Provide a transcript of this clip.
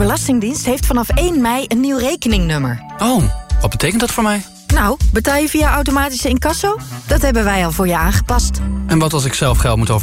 Belastingdienst heeft vanaf 1 mei een nieuw rekeningnummer. Oh, wat betekent dat voor mij? Nou, betaal je via automatische incasso? Dat hebben wij al voor je aangepast. En wat als ik zelf geld moet